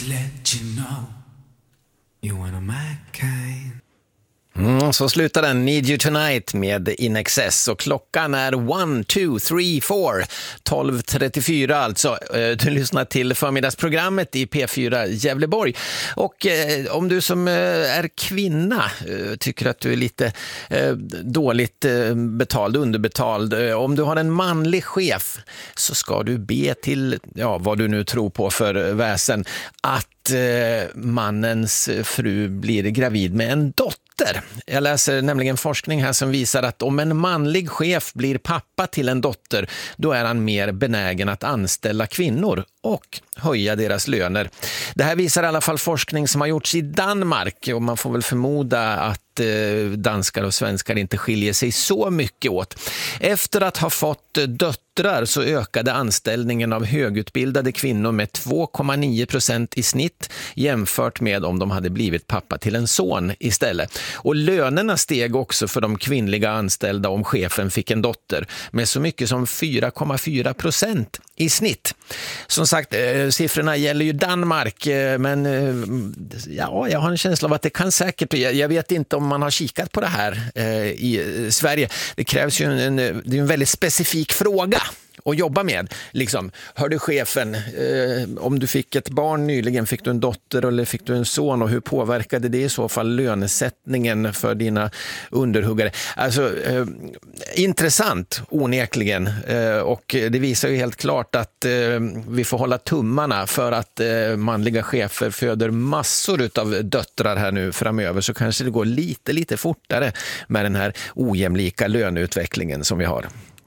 let you know you are my kind. Så slutar den Need You Tonight med In Excess och klockan är 1, 2, 3, 4 12.34 alltså. Du lyssnar till förmiddagsprogrammet i P4 Gävleborg och om du som är kvinna tycker att du är lite dåligt betald, underbetald, om du har en manlig chef så ska du be till, vad du nu tror på för väsen, att mannens fru blir gravid med en dotter. Jag läser nämligen forskning här som visar att om en manlig chef blir pappa till en dotter, då är han mer benägen att anställa kvinnor och höja deras löner. Det här visar i alla fall forskning som har gjorts i Danmark och man får väl förmoda att danskar och svenskar inte skiljer sig så mycket åt. Efter att ha fått döttrar så ökade anställningen av högutbildade kvinnor med 2,9% i snitt jämfört med om de hade blivit pappa till en son istället. Och lönerna steg också för de kvinnliga anställda om chefen fick en dotter med så mycket som 4,4% i snitt. Som sagt, siffrorna gäller ju Danmark, men jag har en känsla av att det kan säkert, jag vet inte om man har kikat på det här i Sverige. Det krävs ju det är en väldigt specifik fråga att jobba med. Liksom, hörde chefen, om du fick ett barn nyligen, fick du en dotter eller fick du en son och hur påverkade det i så fall lönesättningen för dina underhuggare? Alltså, intressant onekligen och det visar ju helt klart att vi får hålla tummarna för att manliga chefer föder massor av döttrar här nu framöver, så kanske det går lite fortare med den här ojämlika löneutvecklingen som vi har.